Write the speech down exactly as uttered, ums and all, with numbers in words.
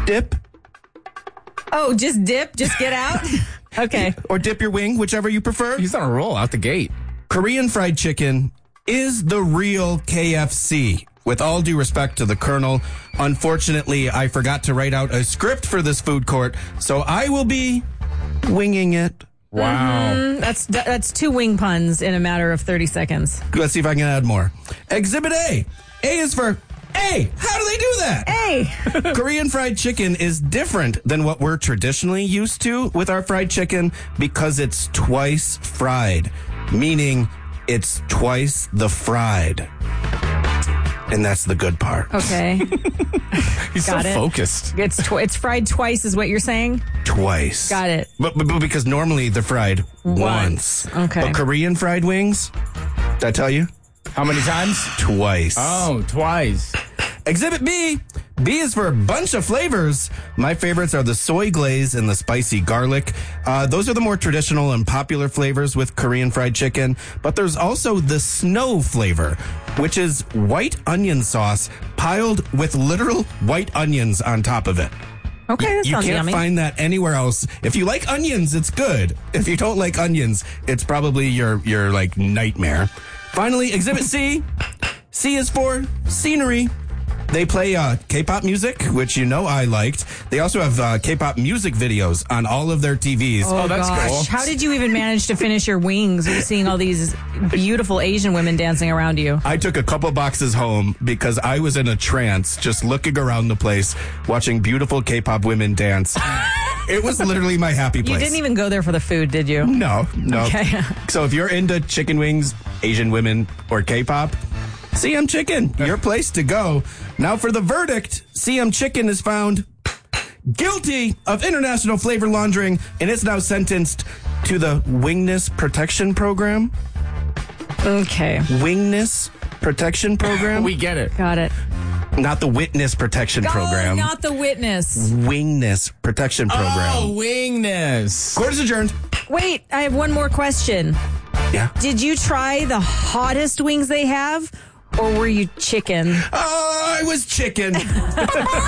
dip. Oh, just dip? Just get out? Okay. Or dip your wing, whichever you prefer. He's on a roll out the gate. Korean fried chicken is the real K F C. With all due respect to the Colonel, unfortunately, I forgot to write out a script for this food court, so I will be winging it. Wow. Mm, that's that's two wing puns in a matter of thirty seconds. Let's see if I can add more. Exhibit A. A is for A. How do they do that? Hey! Korean fried chicken is different than what we're traditionally used to with our fried chicken because it's twice fried, meaning it's twice the fried. And that's the good part. Okay. He's Got so it. focused. It's tw- it's fried twice is what you're saying? Twice. Got it. But, but, but because normally they're fried once. Once. Okay. But Korean fried wings, did I tell you? How many times? Twice. Oh, twice. Exhibit B. B is for a bunch of flavors. My favorites are the soy glaze and the spicy garlic. Uh, those are the more traditional and popular flavors with Korean fried chicken. But there's also the snow flavor, which is white onion sauce piled with literal white onions on top of it. Okay, that You sounds can't yummy. find that anywhere else. If you like onions, it's good. If you don't like onions, it's probably your, your like nightmare. Finally, Exhibit C. C is for scenery. They play uh, K-pop music, which you know I liked. They also have uh, K-pop music videos on all of their T Vs. Oh, that's gosh. cool. How did you even manage to finish your wings? You're seeing all these beautiful Asian women dancing around you. I took a couple boxes home because I was in a trance just looking around the place, watching beautiful K-pop women dance. It was literally my happy place. You didn't even go there for the food, did you? No, no. Okay. So if you're into chicken wings, Asian women, or K-pop, C M Chicken, your place to go. Now for the verdict, C M Chicken is found guilty of international flavor laundering and is now sentenced to the Wingness Protection Program. Okay. Wingness Protection Program? We get it. Got it. Not the Witness Protection Program. Oh, not the witness. Wingness Protection Program. Oh, wingness. Court is adjourned. Wait, I have one more question. Yeah. Did you try the hottest wings they have, or were you chicken? Oh, I was chicken.